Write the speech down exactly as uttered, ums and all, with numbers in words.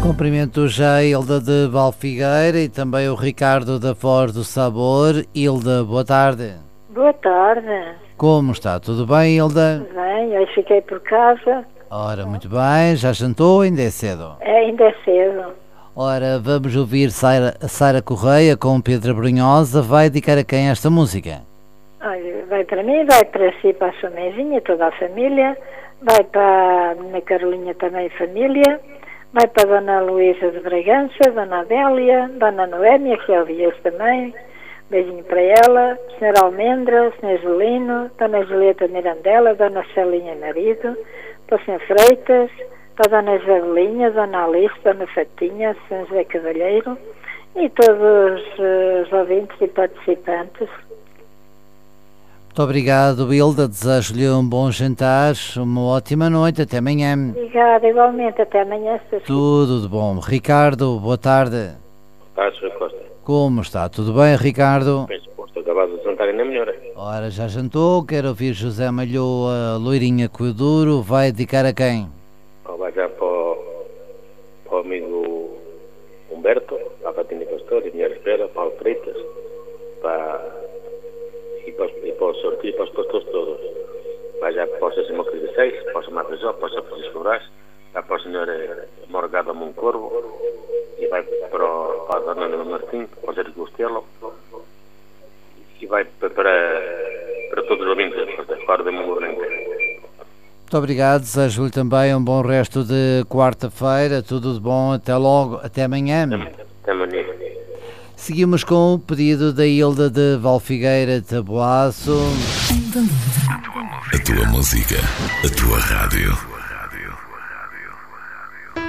Cumprimento já a Hilda de Valfigueira e também o Ricardo da Foz do Sabor. Hilda, boa tarde. Boa tarde. Como está? Tudo bem, Hilda? Tudo bem, hoje fiquei por casa. Ora, muito bem. Já jantou ou ainda é cedo? É, ainda é cedo. Ora, vamos ouvir Sara, Sara Correia com Pedro Brunhosa. Vai dedicar a quem esta música? Olha, vai para mim, vai para si, para a sua mãezinha, toda a família. Vai para a minha Carolinha também, família. Vai para a Dona Luísa de Bragança, Dona Adélia, Dona Noémia, que eu vi hoje também. Beijinho para ela. Senhor Almendra, Senhor Julino, Dona Julieta Mirandela, Dona Celinha Marido, para o senhor Freitas, para a Dona Javelinha, Dona Alice, Dona Fatinha, São José Cavalheiro e todos os ouvintes e participantes. Muito obrigado, Hilda. Desejo-lhe um bom jantar, uma ótima noite. Até amanhã. Obrigada, igualmente. Até amanhã. Tudo de bom. Ricardo, boa tarde. Boa tarde, senhor Costa. Como está? Tudo bem, Ricardo? Bem disposto, acabado de jantar ainda melhor. Ora, já jantou. Quero ouvir José Malhoa, Loirinha Coiduro. Vai dedicar a quem? Oh, vai já para o, para o amigo Humberto, para a Fatina Pastor, e Minha Espera, para o Freitas, para... E para, e para o sorteio e para os pastores todos. Vai já para o Sr. Simão dezesseis, para o Sr. Matejó, para o Sr. Francisco Brás, vai para o senhor Morgado Moncorvo, e vai para, o, para a Dona Ana Martins, para o Zé Gostelo, e vai para, para, para todos os ouvintes, para o Mundo Branco. Muito obrigado, desejo-lhe também um bom resto de quarta-feira, tudo de bom, até logo, até amanhã. Até amanhã. Seguimos com o pedido da Hilda de Valfigueira Taboaço. A tua música, a tua rádio.